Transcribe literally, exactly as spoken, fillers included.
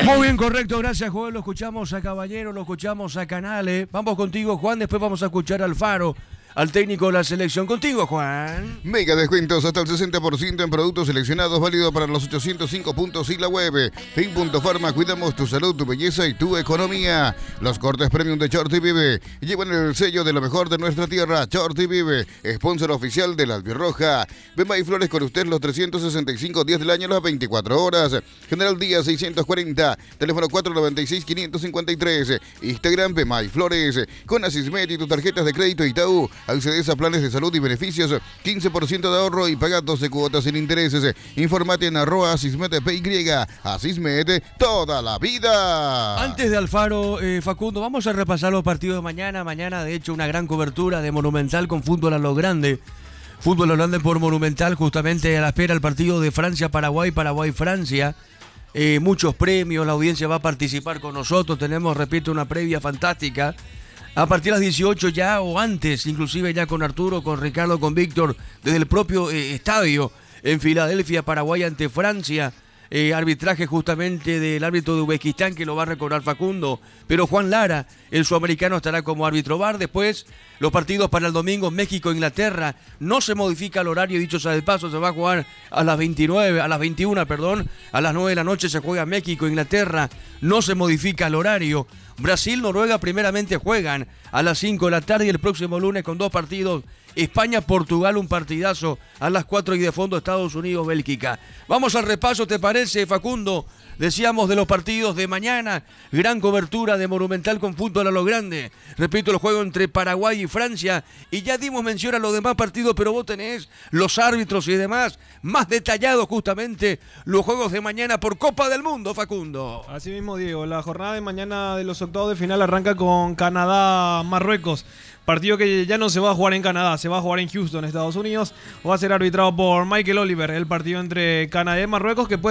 Muy bien, correcto, gracias Joel, lo escuchamos a Caballero, lo escuchamos a Canales. Vamos contigo, Juan, después vamos a escuchar al Faro, al técnico de la selección. Contigo, Juan. Mega descuentos hasta el sesenta por ciento en productos seleccionados, válido para los ochocientos cinco puntos y la web. Fin.Pharma, cuidamos tu salud, tu belleza y tu economía. Los cortes premium de Short y Vive llevan el sello de lo mejor de nuestra tierra. Short y Vive, sponsor oficial de la Albirroja. Bemba y Flores con usted los trescientos sesenta y cinco días del año, las veinticuatro horas. General Díaz seiscientos cuarenta, teléfono cuatro noventa y seis, quinientos cincuenta y tres. Instagram Bemba y Flores. Con Asismet y tus tarjetas de crédito Itaú, accedes a planes de salud y beneficios, quince por ciento de ahorro y paga doce cuotas sin intereses. Informate en arroba Asismet P Y, Asismet toda la vida. Antes de Alfaro, eh, Facundo, vamos a repasar los partidos de mañana. Mañana, de hecho, una gran cobertura de Monumental con fútbol a lo grande. Fútbol a lo grande por Monumental, justamente a la espera del partido de Francia-Paraguay, Paraguay-Francia. Eh, muchos premios, la audiencia va a participar con nosotros. Tenemos, repito, una previa fantástica. A partir de las dieciocho ya o antes, inclusive ya con Arturo, con Ricardo, con Víctor, desde el propio eh, estadio en Filadelfia, Paraguay ante Francia. Eh, arbitraje justamente del árbitro de Uzbekistán que lo va a recordar Facundo, pero Juan Lara, el sudamericano, estará como árbitro V A R. Después los partidos para el domingo, México-Inglaterra, no se modifica el horario, dicho sea de paso, se va a jugar a las veintinueve, a las veintiuna, perdón, a las nueve de la noche se juega México-Inglaterra, no se modifica el horario. Brasil-Noruega primeramente juegan a las cinco de la tarde y el próximo lunes con dos partidos. España-Portugal, un partidazo a las cuatro y de fondo Estados Unidos-Bélgica. Vamos al repaso, ¿te parece, Facundo? Decíamos de los partidos de mañana, gran cobertura de Monumental con fútbol a lo grande. Repito, el juego entre Paraguay y Francia. Y ya dimos mención a los demás partidos, pero vos tenés los árbitros y demás, más detallados justamente los juegos de mañana por Copa del Mundo, Facundo. Así mismo, Diego, la jornada de mañana de los octavos de final arranca con Canadá-Marruecos. Partido que ya no se va a jugar en Canadá, se va a jugar en Houston, Estados Unidos. Va a ser arbitrado por Michael Oliver, el partido entre Canadá y Marruecos, que puede